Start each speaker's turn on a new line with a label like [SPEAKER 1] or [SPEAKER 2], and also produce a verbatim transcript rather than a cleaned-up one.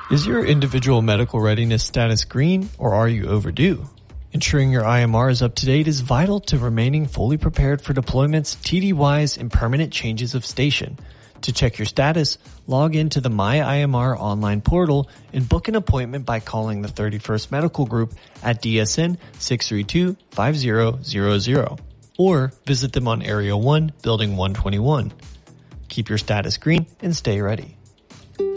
[SPEAKER 1] Is your individual medical readiness status green, or are you overdue? Ensuring your I M R is up to date is vital to remaining fully prepared for deployments, T D Ys, and permanent changes of station. To check your status, log into the My I M R online portal and book an appointment by calling the thirty-first Medical Group at D S N six three two, five zero zero zero or visit them on Area one, Building one twenty-one. Keep your status green and stay ready.